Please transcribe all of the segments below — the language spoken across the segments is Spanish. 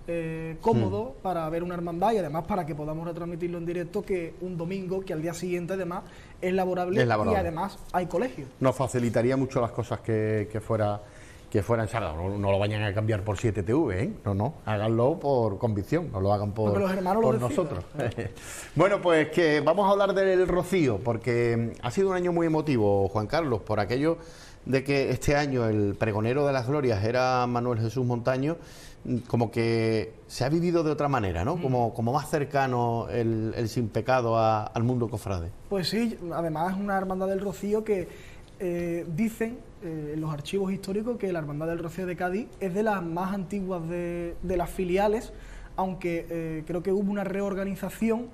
cómodo para ver una hermandad y además para que podamos retransmitirlo en directo, que un domingo, que al día siguiente además es laborable. Y además hay colegio. Nos facilitaría mucho las cosas que fueran sábado. No lo vayan a cambiar por 7TV, ¿eh? No, háganlo por convicción, no lo hagan por nosotros. Bueno, pues que vamos a hablar del Rocío, porque ha sido un año muy emotivo, Juan Carlos, por aquello de que este año el pregonero de las glorias era Manuel Jesús Montaño. Como que se ha vivido de otra manera, ¿no? Como más cercano el sin pecado al mundo cofrade. Pues sí, además es una hermandad del Rocío que dicen en los archivos históricos que la hermandad del Rocío de Cádiz es de las más antiguas de las filiales, aunque creo que hubo una reorganización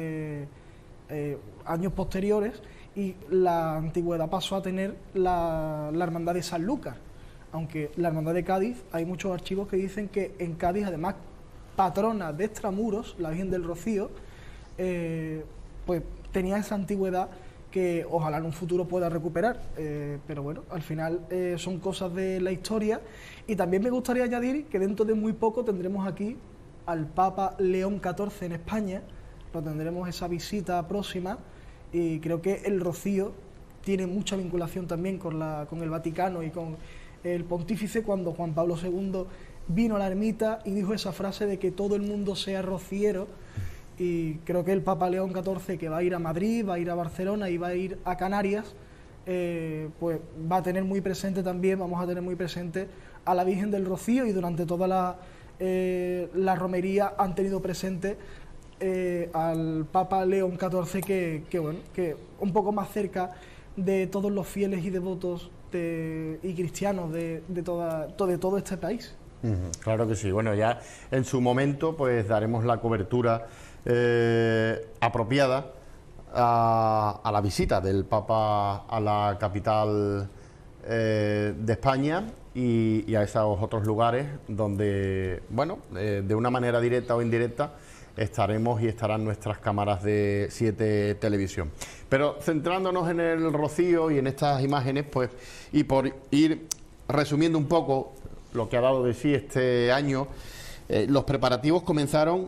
años posteriores y la antigüedad pasó a tener la hermandad de Sanlúcar. Aunque la hermandad de Cádiz, hay muchos archivos que dicen que en Cádiz, además, patrona de Extramuros, la Virgen del Rocío, pues tenía esa antigüedad que ojalá en un futuro pueda recuperar. Pero bueno, al final son cosas de la historia. Y también me gustaría añadir que dentro de muy poco tendremos aquí al Papa León XIV en España, lo tendremos esa visita próxima, y creo que el Rocío tiene mucha vinculación también con el Vaticano y con el pontífice, cuando Juan Pablo II vino a la ermita y dijo esa frase de que todo el mundo sea rociero, y creo que el Papa León XIV, que va a ir a Madrid, va a ir a Barcelona y va a ir a Canarias, pues va a tener muy presente también, vamos a tener muy presente a la Virgen del Rocío, y durante toda la romería han tenido presente al Papa León XIV, que un poco más cerca de todos los fieles y devotos y cristianos de todo este país. Claro que sí. Bueno, ya en su momento pues daremos la cobertura apropiada a la visita del Papa a la capital de España y a esos otros lugares donde, bueno, de una manera directa o indirecta estaremos y estarán nuestras cámaras de 7 Televisión. Pero centrándonos en el Rocío y en estas imágenes, pues, y por ir resumiendo un poco lo que ha dado de sí este año, los preparativos comenzaron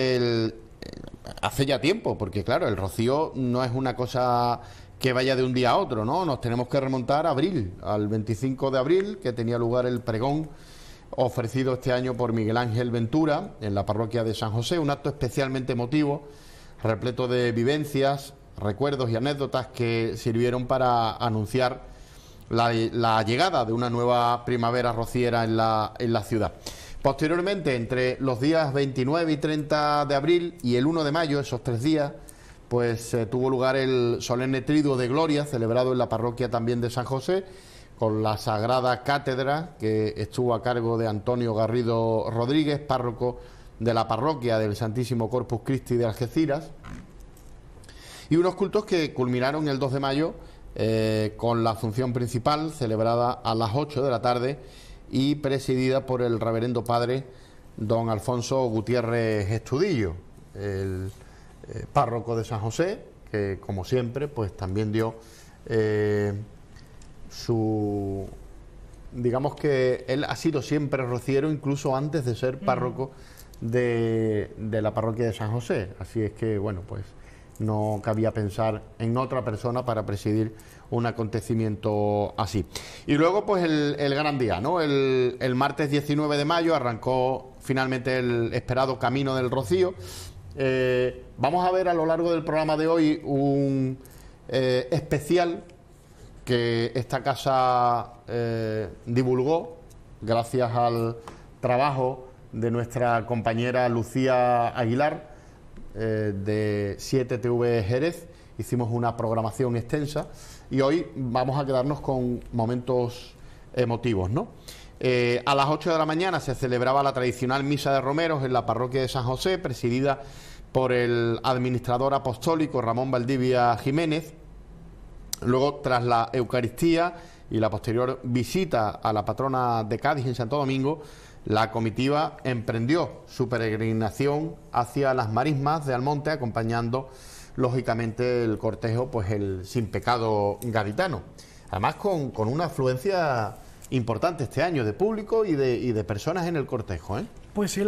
hace ya tiempo, porque claro, el Rocío no es una cosa que vaya de un día a otro, ¿no? Nos tenemos que remontar a abril, al 25 de abril, que tenía lugar el pregón ofrecido este año por Miguel Ángel Ventura en la parroquia de San José, un acto especialmente emotivo, repleto de vivencias, recuerdos y anécdotas que sirvieron para anunciar la llegada de una nueva primavera rociera en la ciudad. Posteriormente, entre los días 29 y 30 de abril y el 1 de mayo, esos 3 días, pues tuvo lugar el solemne triduo de gloria celebrado en la parroquia también de San José, con la Sagrada Cátedra, que estuvo a cargo de Antonio Garrido Rodríguez, párroco de la parroquia del Santísimo Corpus Christi de Algeciras, y unos cultos que culminaron el 2 de mayo con la función principal, celebrada a las 8 de la tarde y presidida por el reverendo padre don Alfonso Gutiérrez Estudillo, el párroco de San José, que como siempre pues también dio digamos que él ha sido siempre rociero, incluso antes de ser párroco de la parroquia de San José. Así es que, bueno, pues no cabía pensar en otra persona para presidir un acontecimiento así. Y luego, pues el gran día, ¿no? El martes 19 de mayo arrancó finalmente el esperado Camino del Rocío. Vamos a ver a lo largo del programa de hoy un especial que esta casa divulgó gracias al trabajo de nuestra compañera Lucía Aguilar de 7TV Jerez. Hicimos una programación extensa y hoy vamos a quedarnos con momentos emotivos, ¿no? A las 8 de la mañana se celebraba la tradicional misa de romeros en la parroquia de San José, presidida por el administrador apostólico Ramón Valdivia Jiménez. Luego, tras la Eucaristía y la posterior visita a la patrona de Cádiz en Santo Domingo, la comitiva emprendió su peregrinación hacia las marismas de Almonte, acompañando lógicamente el cortejo, pues el Sin Pecado gaditano. Además con una afluencia importante este año de público y de personas en el cortejo, ¿eh? Pues sí.